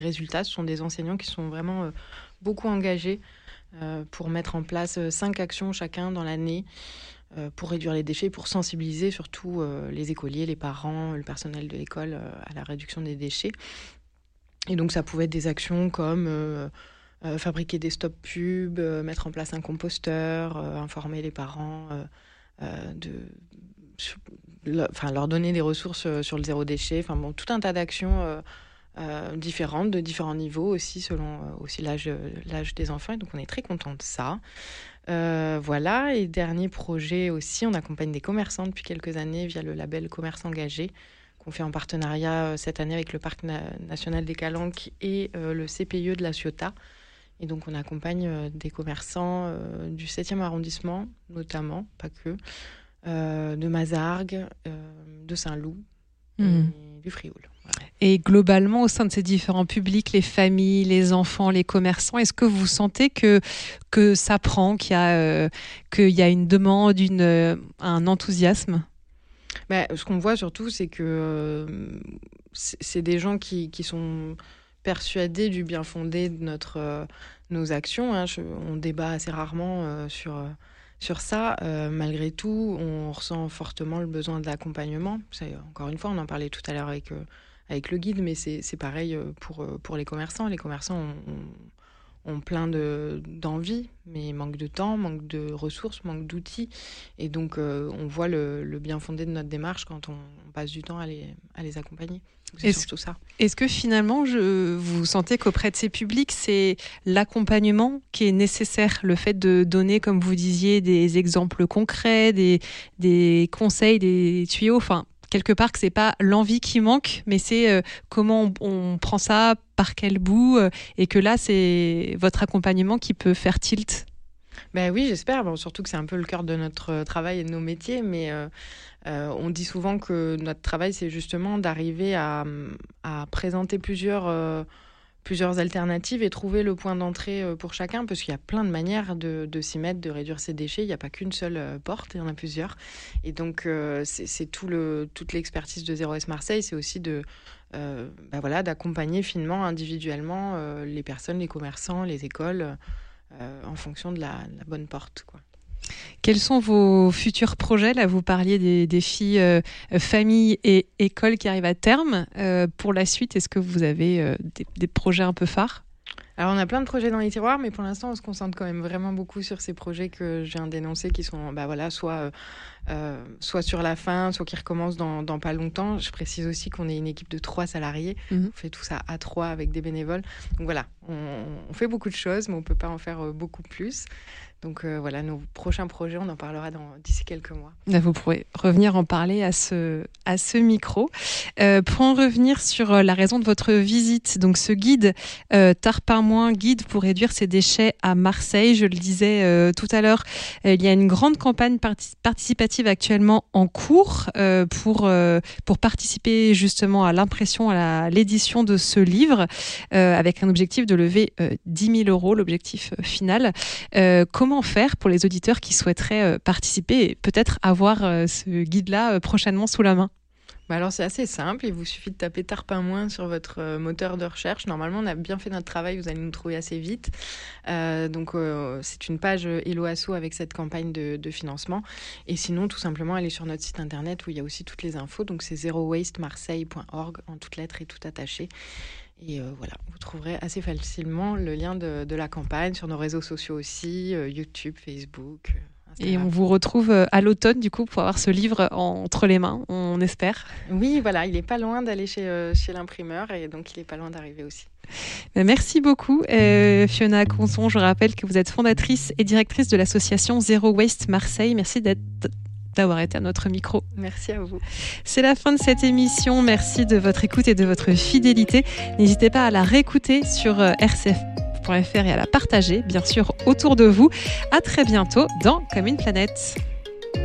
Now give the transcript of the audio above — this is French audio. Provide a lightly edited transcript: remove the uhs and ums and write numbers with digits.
résultats. Ce sont des enseignants qui sont vraiment beaucoup engagés pour mettre en place 5 actions chacun dans l'année pour réduire les déchets, pour sensibiliser surtout les écoliers, les parents, le personnel de l'école à la réduction des déchets. Et donc ça pouvait être des actions comme fabriquer des stop pubs, mettre en place un composteur, informer les parents, leur donner des ressources sur le zéro déchet. Enfin bon, tout un tas d'actions différentes, de différents niveaux aussi, selon aussi l'âge des enfants. Et donc on est très contents de ça. Voilà, et dernier projet aussi, on accompagne des commerçants depuis quelques années via le label Commerce Engagé, qu'on fait en partenariat cette année avec le Parc national des Calanques et le CPIE de La Ciotat. Et donc on accompagne des commerçants du 7e arrondissement, notamment, pas que, de Mazargues, de Saint-Loup et du Frioul. Voilà. Et globalement, au sein de ces différents publics, les familles, les enfants, les commerçants, est-ce que vous sentez que ça prend, qu'il y a une demande, un enthousiasme ? Ce qu'on voit surtout, c'est que c'est des gens qui sont persuadés du bien fondé de nos actions. On débat assez rarement sur ça. Malgré tout, on ressent fortement le besoin de l'accompagnement. Encore une fois, on en parlait tout à l'heure avec le guide, mais c'est pareil pour les commerçants. Les commerçants ont plein d'envie, mais manque de temps, manque de ressources, manque d'outils. Et donc, on voit le bien fondé de notre démarche quand on passe du temps à les accompagner. C'est surtout ça. Est-ce que finalement, vous sentez qu'auprès de ces publics, c'est l'accompagnement qui est nécessaire, le fait de donner, comme vous disiez, des exemples concrets, des conseils, des tuyaux, enfin, quelque part que c'est pas l'envie qui manque, mais c'est comment on prend ça, par quel bout, et que là, c'est votre accompagnement qui peut faire tilt. Oui, j'espère. Bon, surtout que c'est un peu le cœur de notre travail et de nos métiers, mais on dit souvent que notre travail, c'est justement d'arriver à présenter plusieurs alternatives et trouver le point d'entrée pour chacun, parce qu'il y a plein de manières de s'y mettre, de réduire ses déchets. Il n'y a pas qu'une seule porte, il y en a plusieurs. Et donc, c'est toute l'expertise de Zero Waste Marseille, c'est aussi d'accompagner finement, individuellement, les personnes, les commerçants, les écoles, en fonction de la bonne porte, quoi. Quels sont vos futurs projets ? Là, vous parliez des défis famille et école qui arrivent à terme. Pour la suite, est-ce que vous avez des projets un peu phares ? Alors, on a plein de projets dans les tiroirs, mais pour l'instant, on se concentre quand même vraiment beaucoup sur ces projets que je viens d'énoncer, qui sont soit sur la fin, soit qui recommencent dans pas longtemps. Je précise aussi qu'on est une équipe de 3 salariés. On fait tout ça à 3 avec des bénévoles. Donc voilà, on fait beaucoup de choses, mais on ne peut pas en faire beaucoup plus. Donc voilà, nos prochains projets, on en parlera d'ici quelques mois. Vous pourrez revenir en parler à ce micro. Pour en revenir sur la raison de votre visite, donc ce guide Tard par moins, guide pour réduire ses déchets à Marseille, je le disais tout à l'heure, il y a une grande campagne participative actuellement en cours pour participer justement à l'impression, à l'édition de ce livre, avec un objectif de lever 10 000 €, l'objectif final. Comment faire pour les auditeurs qui souhaiteraient participer et peut-être avoir ce guide-là prochainement sous la main ? Alors c'est assez simple, il vous suffit de taper Tard par moins sur votre moteur de recherche. Normalement, on a bien fait notre travail, vous allez nous trouver assez vite. C'est une page Hello Asso avec cette campagne de financement. Et sinon, tout simplement, allez sur notre site internet où il y a aussi toutes les infos. Donc c'est zerowastemarseille.org en toutes lettres et tout attaché. Et voilà, vous trouverez assez facilement le lien de la campagne sur nos réseaux sociaux aussi, YouTube, Facebook, Instagram. Et on vous retrouve à l'automne, du coup, pour avoir ce livre entre les mains, on espère. Oui, voilà, il n'est pas loin d'aller chez l'imprimeur et donc il n'est pas loin d'arriver aussi. Merci beaucoup, Fiona Conson. Je rappelle que vous êtes fondatrice et directrice de l'association Zero Waste Marseille. Merci d'avoir été à notre micro. Merci à vous. C'est la fin de cette émission. Merci de votre écoute et de votre fidélité. N'hésitez pas à la réécouter sur rcf.fr et à la partager, bien sûr, autour de vous. À très bientôt dans Comme une planète.